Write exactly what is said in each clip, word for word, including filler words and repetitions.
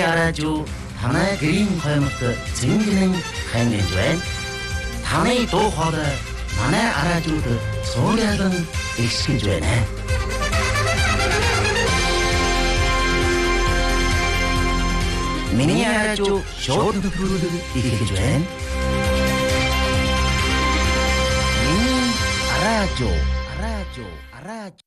아라주 танай грин хойморт зингийн хайнаж байна. Танай дуу хоолой манай араажууд цуурайлан иршиж байна. Миний араажуу шууд нөхрөлөг ирж байна. Миний араажуу, араажуу, араажуу.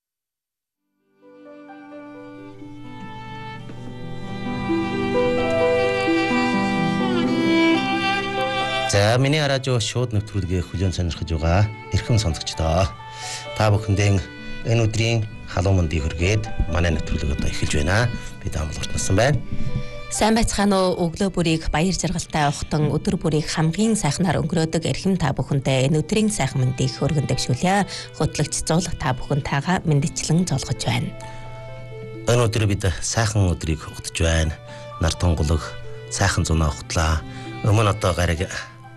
За миний араажуу шууд нэвтрүүлгээ хүлээн сонирхож байгаа эрхэм сонсогчдоо та бүхэндээ энэ өдрийн халуун мандыг хүргээд манай нэвтрүүлэг одоо эхэлж байна. Би даамал ортсон байна. Сайн байцгаана уу? Өглөө бүрийг баяр жаргалтай ухтан өдөр бүрийг хамгийн сайхнаар өнгөрөөдөг эрхэм та бүхэндээ энэ өдрийн сайхан мэндийг хүргэн дэвшүүлье. Хөтлөгч зуул та бүхэнтэйгээ мэндчлэн золгож байна. Энэ өдөр бид сайхан өдрийг ухтж байна. Нар тунгалаг сайхан зунаа ухтлаа. Өмнө одоо гараг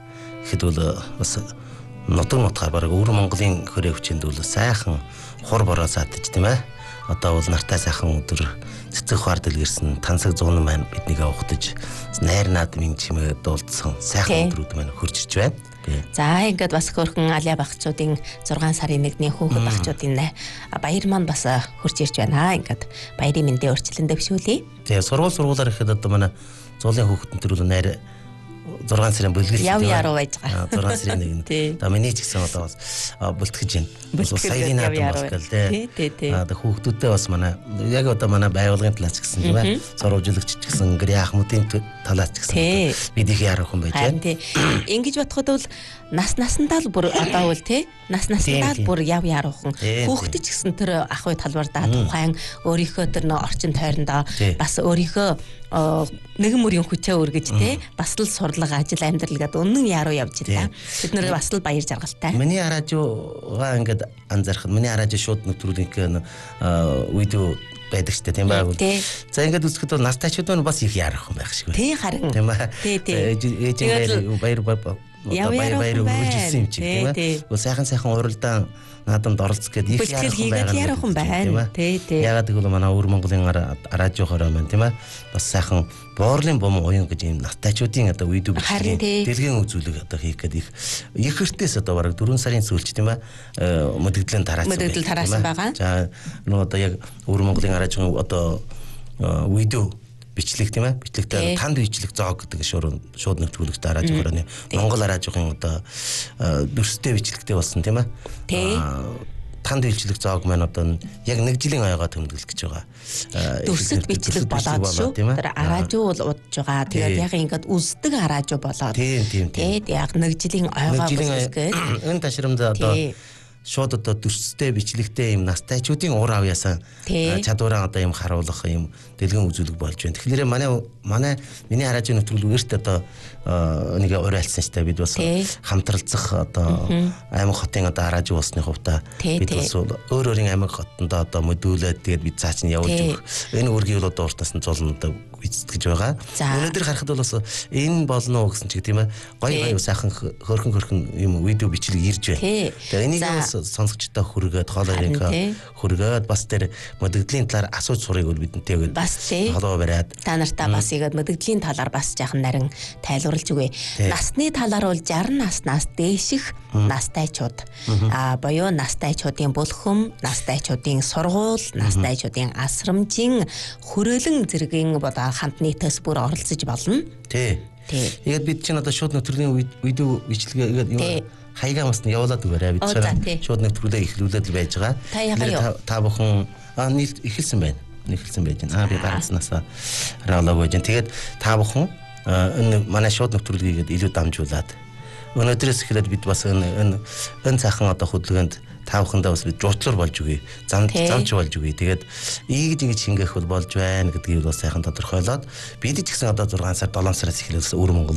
хэдүүл бас нутаг нутгаар бараг өвөр Монголын хөрөө хүчинд бол сайхан хур бороо саадж тийм ээ. Одоо бол нартай сайхан өдөр цэцэг хаар дэлгэрсэн тансаг зуун маань биднийг ухтаж найр наадмын чимээ дуулдсан сайхан өдрүүд маань хурж ирж байна. За ингээд бас хөөрхөн алиа багчуудын зургаан сарын нэгний хүүхэд багчуудын баяр маань бас хурж ирж байна. Ингээд баярын мэндээ өрчлөн дэвшүүлье. Тэгээ сургууль сургуулаар ихэд одоо манай зуулын хүүхэдэн төрөл найр зургаан сарын бүлгэлт яв яруу байж байгаа. зургаан сарын нэг. За миний ч гэсэн одоо бас бүлтгэж байна. Бас саяны наадам болох гэл тий. Аа хүүхдүүдтэй бас манай яг одоо манай байгууллагын талаас ч гэсэн тийм ээ. Сурвалжлагч ч гэсэн гэр яахмуудын талаас ч гэсэн бид их ярах хүн байж байна. Тий. Ингэж бодоход бол нас насандаа л бүр одоо бол тий. Нас насандаа л бүр яв яруухан. Хүүхдэд ч гэсэн тэр ах уй талбардаа тухайн өөрийнхөө тэр нөө орчин тойрондоо бас өөрийнхөө нэгэн мөрийн хүчээ өргөж тий бас л сурлага ажил амьдрал гэдэг үнэн яруу явж байна. Бид нэр бас л баяр жаргалтай. Миний араажуугаа ингээд анзаархад миний араажуу шууд нэвтрүүлгийн видео байдаг ч тийм байгаад. За ингээд үзэхэд бол настайчууд нь бас их ярах юм байх шиг байна. Тий харин. Тийм ээ. Тий тий. Ээжийн баяр баяр баяр баяр үргэлжилсэн юм чи тийм ээ. Бол сайхан сайхан уралдаан наадамд оролцох гэдэг их ярах юм байна. Тий тий. Ягаад гэвэл манай өвөр Монголын араажуухаараа маань тийм ээ. Бас сайхан боорлын бом уян гэж юм настайчуудын одоо видео бичлэг дэлгэн үзүүлэг одоо хийх гэдэг их их хөртөөс одоо бараг дөрвөн сарын сүүлч тийм ээ мэдээлэл тараасан. Мэдээлэл тараасан байгаа. За нөгөө одоо яг өвөр Монголын араажуухын одоо видео бичлэг тийм ээ бичлэгтэй танд бичлэг зоог гэдэг шуурын шууд нэвтрүүлэгт арааж өгөрөө Монгол араажухын одоо дүрстэй бичлэгтэй болсон тийм ээ тий танд бичлэг зоог маань одоо яг нэг жилийн аягаа тэмдэглэх гэж байгаа дүрсэд бичлэг болоод шүү тэр араажуу бол удаж байгаа тэгээд яг ингээд үздэг араажуу болоод тийм тийм тий яг нэг жилийн аягаа бүсгээд энэ ташрамд одоо шууд одоо дүрстэй бичлэгтэй юм настайчуудын ур авьяасаа чадвараа одоо юм харуулах юм дэлгэн үзүүлэг болж байна. Тэгэхээр манай манай миний араажийн нэвтрүүлгээрт одоо нэг уриалсан ч та бид бас хамтралцах одоо аймаг хотын одоо араажийн усны хувьдаа бид бас өөр өөрийн аймаг хотонд одоо модулээд тэгээд бид цаа чинь явуулж өгөх энэ үргийг бол одоо уртаас нь зулна одоо эзэтгэж байгаа. Өнөөдөр харахад бол бас энэ болно уу гэсэн чиг тийм ээ гоё гоё сайхан хөрхөн хөрхөн юм видео бичлэг ирж байна. Тэгээд энийг бас сонсогчтой хүргээд хоолойноо хүргээд бас тэр мэдээллийн талаар асууж сурыг бол бидэнтэй бас тий холоо бариад та нартаа бас игээд мэдээллийн талаар бас жаахан нарийн тайлбарлаж өгье. Насны талаар бол шарх наснаас дээших настайчууд а боёо настайчуудын бүлхэм, настайчуудын сургууль, настайчуудын асрамжийн хүрээлэн зэргийн бодоо хамт нийтээс бүр оролцож болно. Тий. Тий. Тэгээд бид чинь одоо шууд нэвтрүүлгийн видео бичлэгээ ингээд хаягаа бас явуулаад өгөөрэй. Бид чинь шууд нэвтрүүлэг эхлүүлээд л байж байгаа. Тэгэхээр та бүхэн аа нийлж эхэлсэн байна. Эхэлсэн байж байна. Аа би гаргаснасаа хараалаа байж байна. Тэгээд та бүхэн энэ манай шууд нэвтрүүлгийг илүү дамжуулаад өнөөдрөөс эхлээд бид бас энэ энэ цаахан одоо хөдөлгөөнд та бүхэндээ бас бид жуучлаар болж өгье. Зам замч болж өгье. Тэгээд ийгж ингэж шингээх бол болж байна гэдгийг бас сайхан тодорхойлоод бид ч гэсэн одоо зургаан сар долоон сараас эхлээд өвөр Монгол